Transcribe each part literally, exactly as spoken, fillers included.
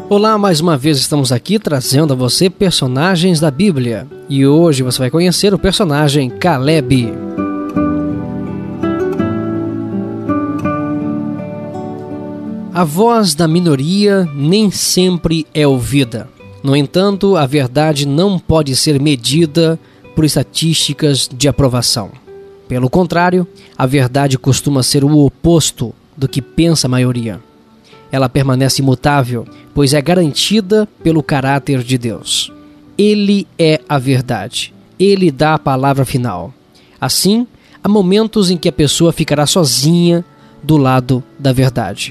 Olá, mais uma vez estamos aqui trazendo a você personagens da Bíblia. E hoje você vai conhecer o personagem Caleb. A voz da minoria nem sempre é ouvida. No entanto, a verdade não pode ser medida por estatísticas de aprovação. Pelo contrário, a verdade costuma ser o oposto do que pensa a maioria. Ela permanece imutável, pois é garantida pelo caráter de Deus. Ele é a verdade. Ele dá a palavra final. Assim, há momentos em que a pessoa ficará sozinha do lado da verdade.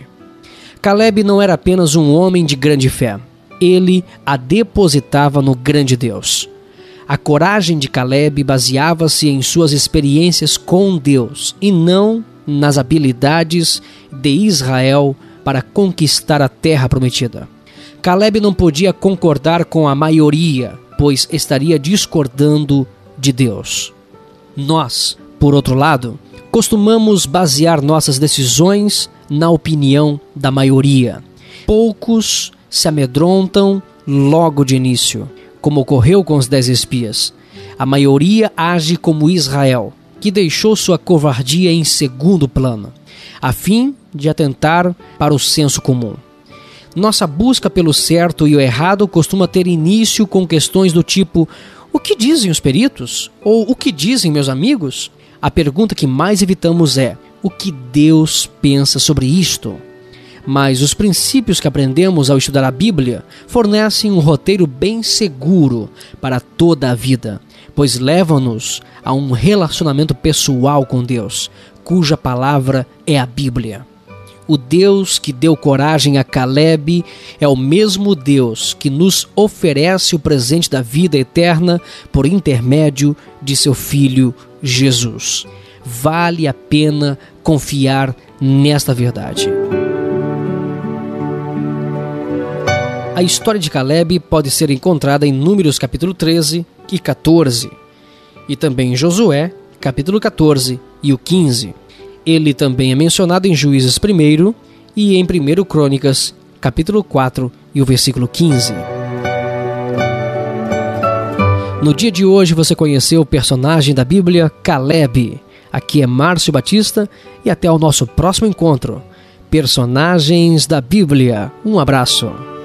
Caleb não era apenas um homem de grande fé. Ele a depositava no grande Deus. A coragem de Caleb baseava-se em suas experiências com Deus e não nas habilidades de Israel para conquistar a terra prometida. Caleb não podia concordar com a maioria, pois estaria discordando de Deus. Nós, por outro lado, costumamos basear nossas decisões na opinião da maioria. Poucos se amedrontam logo de início, como ocorreu com os dez espias. A maioria age como Israel, que deixou sua covardia em segundo plano, a fim de atentar para o senso comum. Nossa busca pelo certo e o errado costuma ter início com questões do tipo: o que dizem os peritos? Ou o que dizem meus amigos? A pergunta que mais evitamos é: o que Deus pensa sobre isto? Mas os princípios que aprendemos ao estudar a Bíblia fornecem um roteiro bem seguro para toda a vida, pois levam-nos a um relacionamento pessoal com Deus, cuja palavra é a Bíblia. O Deus que deu coragem a Caleb é o mesmo Deus que nos oferece o presente da vida eterna por intermédio de seu Filho Jesus. Vale a pena confiar nesta verdade. A história de Caleb pode ser encontrada em Números capítulo treze e quatorze, e também em Josué capítulo quatorze e o quinze. Ele também é mencionado em Juízes primeiro e em primeiro Crônicas, capítulo quatro e o versículo quinze. No dia de hoje você conheceu o personagem da Bíblia, Caleb. Aqui é Márcio Batista e até o nosso próximo encontro. Personagens da Bíblia. Um abraço.